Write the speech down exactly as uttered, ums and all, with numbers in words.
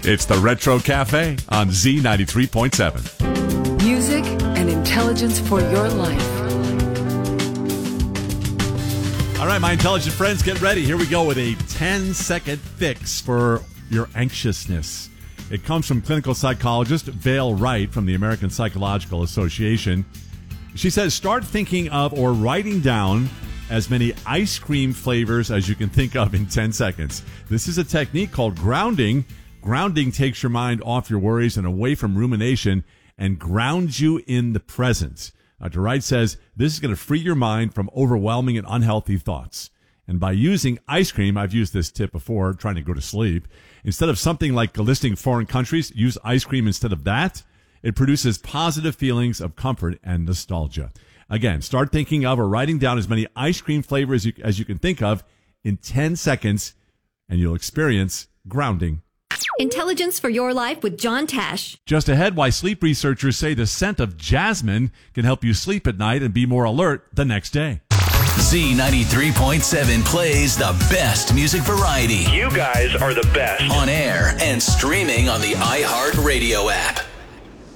It's the Retro Cafe on Z ninety-three point seven. Music and intelligence for your life. All right, my intelligent friends, get ready. Here we go with a ten-second fix for your anxiousness. It comes from clinical psychologist Vail Wright from the American Psychological Association. She says, start thinking of or writing down as many ice cream flavors as you can think of in ten seconds. This is a technique called grounding. Grounding takes your mind off your worries and away from rumination and grounds you in the present. Doctor Wright says this is going to free your mind from overwhelming and unhealthy thoughts. And by using ice cream, I've used this tip before, trying to go to sleep. Instead of something like listing foreign countries, use ice cream instead of that. It produces positive feelings of comfort and nostalgia. Again, start thinking of or writing down as many ice cream flavors as you, as you can think of in ten seconds, and you'll experience grounding. Intelligence for your life with John Tash. Just ahead, why sleep researchers say the scent of jasmine can help you sleep at night and be more alert the next day. Z ninety-three point seven plays the best music variety. You guys are the best. On air and streaming on the iHeartRadio app.